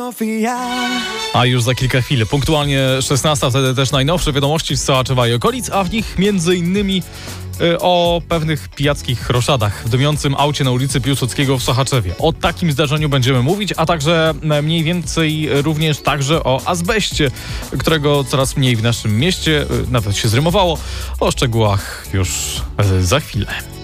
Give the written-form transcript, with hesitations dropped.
A już za kilka chwil, punktualnie 16, wtedy też najnowsze wiadomości z Sołaczewa i okolic, a w nich m.in. o pewnych pijackich roszadach w dymiącym aucie na ulicy Piłsudskiego w Sochaczewie. O takim zdarzeniu będziemy mówić, a także mniej więcej również także o azbeście, którego coraz mniej w naszym mieście, nawet się zrymowało. O szczegółach już za chwilę.